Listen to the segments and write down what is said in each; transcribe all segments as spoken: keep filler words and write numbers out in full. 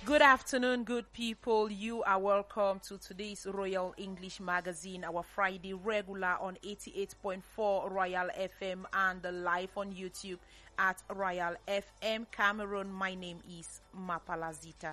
Good afternoon, good people. You are welcome to today's Royal English Magazine, our Friday regular on eighty-eight point four Royal F M and live on YouTube at Royal F M Cameroon. My name is Mapalazita.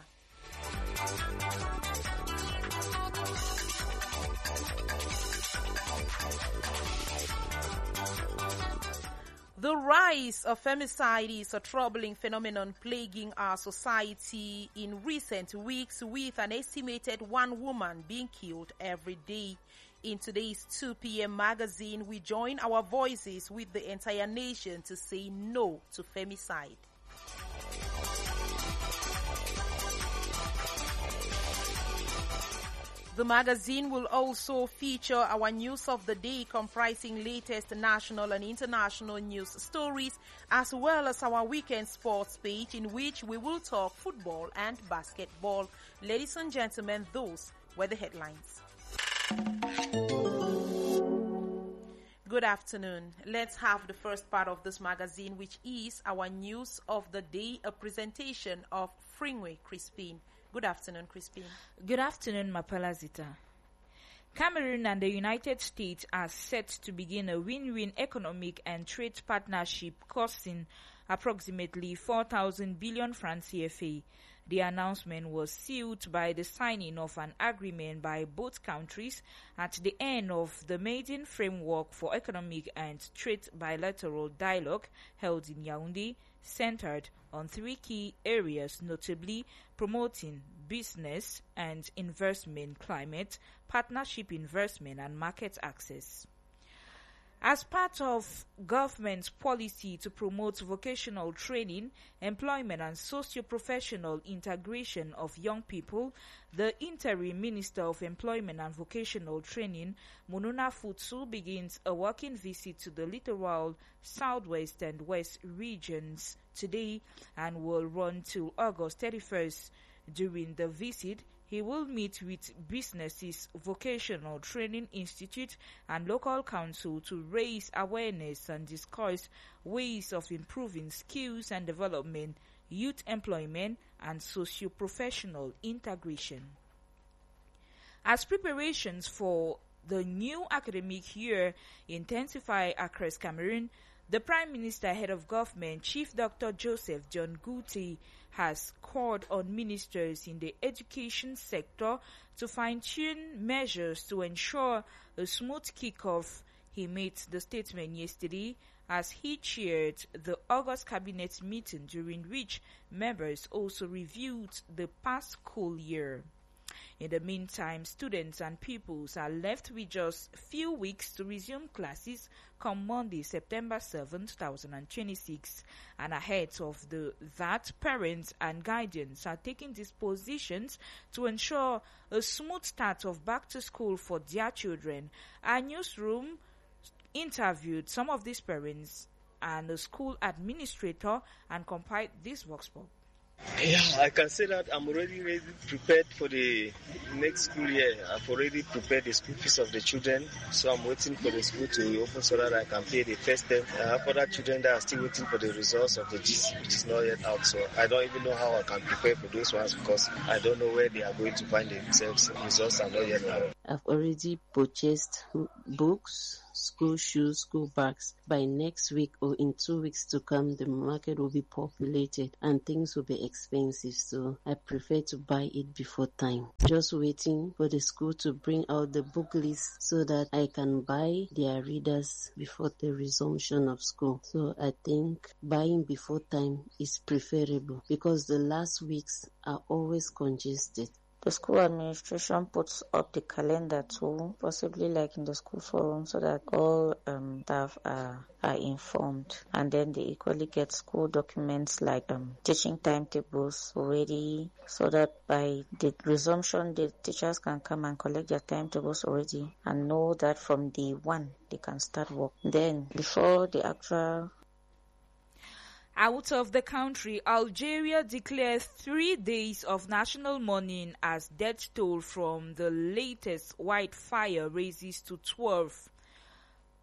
The rise of femicide is a troubling phenomenon plaguing our society in recent weeks, with an estimated one woman being killed every day. In today's two p m magazine, we join our voices with the entire nation to say no to femicide. The magazine will also feature our news of the day, comprising latest national and international news stories, as well as our weekend sports page, in which we will talk football and basketball. Ladies and gentlemen, those were the headlines. Good afternoon. Let's have the first part of this magazine, which is our news of the day, a presentation of Fringwe Crispin. Good afternoon, Crispin. Good afternoon, Mapalazita. Cameroon and the United States are set to begin a win-win economic and trade partnership costing approximately four thousand billion francs C F A. The announcement was sealed by the signing of an agreement by both countries at the end of the maiden framework for economic and trade bilateral dialogue held in Yaoundé, centered on three key areas, notably promoting business and investment climate, partnership investment, and market access. As part of government's policy to promote vocational training, employment, and socio-professional integration of young people, the Interim Minister of Employment and Vocational Training, Monona Futsu, begins a working visit to the littoral, southwest, and west regions today and will run till August thirty-first. During the visit, he will meet with businesses, vocational training institute, and local council to raise awareness and discuss ways of improving skills and development, youth employment, and socio-professional integration. As preparations for the new academic year intensify across Cameroon, the Prime Minister, Head of Government, Chief Doctor Joseph John Guti, has called on ministers in the education sector to fine-tune measures to ensure a smooth kick-off. He made the statement yesterday as he chaired the August Cabinet meeting, during which members also reviewed the past school year. In the meantime, students and pupils are left with just few weeks to resume classes come Monday, September seventh, twenty twenty-six. And ahead of the, that, parents and guardians are taking dispositions to ensure a smooth start of back to school for their children. Our newsroom interviewed some of these parents and a school administrator and compiled this vox pop. Yeah, I can say that I'm already ready, prepared for the next school year. I've already prepared the school fees of the children, so I'm waiting for the school to open so that I can pay the first term. I have other children that are still waiting for the results of the G C, which is not yet out, so I don't even know how I can prepare for those ones because I don't know where they are going to find themselves. The results are not yet out. I've already purchased books, school shoes, school bags. By next week or in two weeks to come, the market will be populated and things will be expensive, so I prefer to buy it before time. Just waiting for the school to bring out the book list so that I can buy their readers before the resumption of school. So I think buying before time is preferable because the last weeks are always congested. The school administration puts up the calendar too, possibly like in the school forum, so that all um, staff are, are informed. And then they equally get school documents like um, teaching timetables already, so that by the resumption, the teachers can come and collect their timetables already and know that from day one they can start work. Then, before the actual Out of the country, Algeria declared three days of national mourning as death toll from the latest wildfire raises to twelve.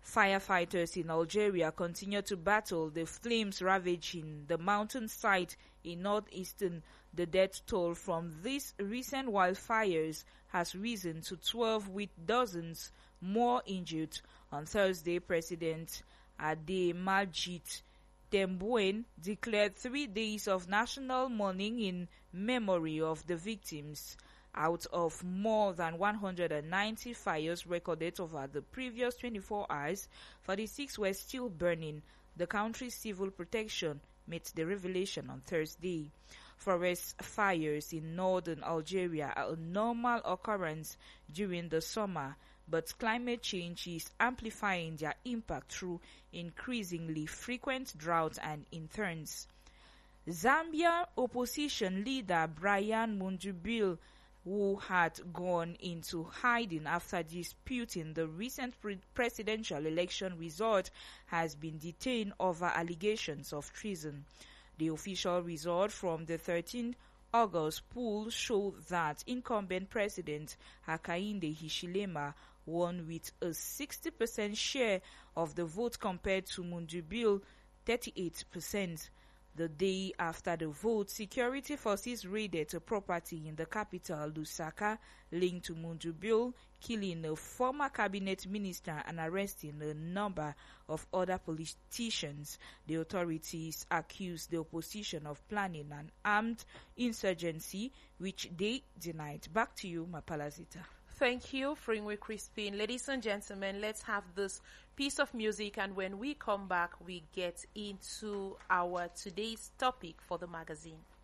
Firefighters in Algeria continue to battle the flames ravaging the mountainside in northeastern. The death toll from these recent wildfires has risen to twelve, with dozens more injured. On Thursday, President Ademajit Tembuen declared three days of national mourning in memory of the victims. Out of more than one hundred ninety fires recorded over the previous twenty-four hours, forty-six were still burning. The country's civil protection made the revelation on Thursday. Forest fires in northern Algeria are a normal occurrence during the summer, but climate change is amplifying their impact through increasingly frequent droughts and interns. Zambia opposition leader Brian Mundubile, who had gone into hiding after disputing the recent pre- presidential election result, has been detained over allegations of treason. The official result from the thirteenth of August poll showed that incumbent President Hakainde Hichilema won with a sixty percent share of the vote compared to Mundubile, thirty-eight percent. The day after the vote, security forces raided a property in the capital, Lusaka, linked to Mundubile, killing a former cabinet minister and arresting a number of other politicians. The authorities accused the opposition of planning an armed insurgency, which they denied. Back to you, Mapalazita. Thank you, Fringwe Crispin. Ladies and gentlemen, let's have this piece of music, and when we come back, we get into our today's topic for the magazine.